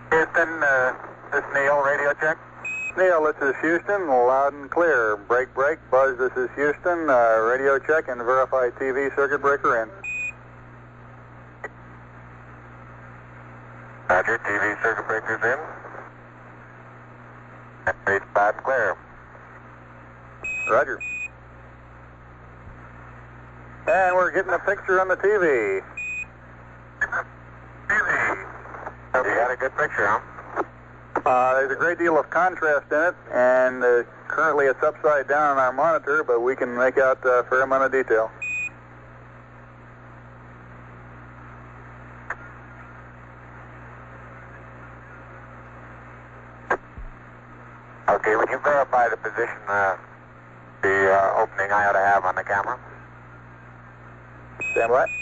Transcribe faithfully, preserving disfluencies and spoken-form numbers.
Houston, uh, this is Neil, radio check. Neil, this is Houston, loud and clear. Break, break. Buzz, this is Houston, uh, radio check and verify T V circuit breaker in. Roger, T V circuit breaker's in. Rate's loud and clear. Roger. And we're getting a picture on the T V. T V. You got a good picture, huh? Uh, there's a great deal of contrast in it, and uh, currently it's upside down on our monitor, but we can make out a fair amount of detail. Okay, would you verify the position, uh, the uh, opening I ought to have on the camera? Stand by.